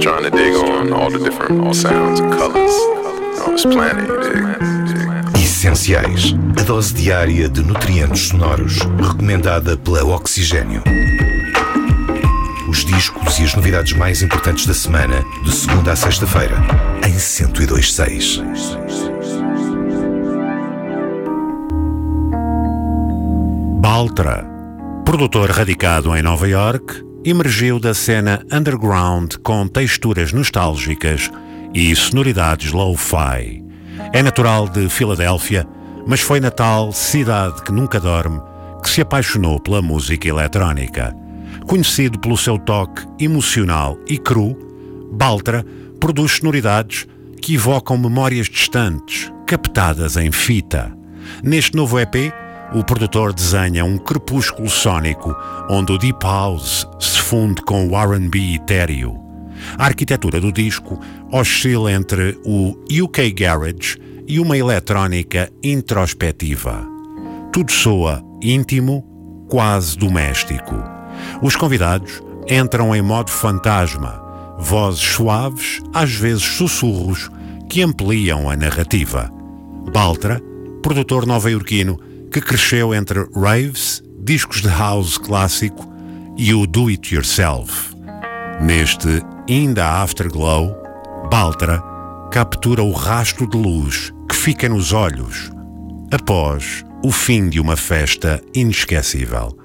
trying to dig on all the different sounds and colors on this planet, you dig? Essenciais. A dose diária de nutrientes sonoros, recomendada pela Oxigênio. Os discos e as novidades mais importantes da semana, de segunda a sexta-feira, em 102.6. Baltra, produtor radicado em Nova York, emergiu da cena underground com texturas nostálgicas e sonoridades lo-fi. É natural de Filadélfia, mas foi na tal cidade que nunca dorme que se apaixonou pela música eletrónica. Conhecido pelo seu toque emocional e cru, Baltra produz sonoridades que evocam memórias distantes, captadas em fita. Neste novo EP, o produtor desenha um crepúsculo sónico onde o Deep House se funde com o R&B etéreo. A arquitetura do disco oscila entre o UK Garage e uma eletrónica introspectiva. Tudo soa íntimo, quase doméstico. Os convidados entram em modo fantasma, vozes suaves, às vezes sussurros, que ampliam a narrativa. Baltra, produtor nova-iorquino que cresceu entre raves, discos de house clássico e o do-it-yourself. Neste In the Afterglow, Baltra captura o rastro de luz que fica nos olhos após o fim de uma festa inesquecível.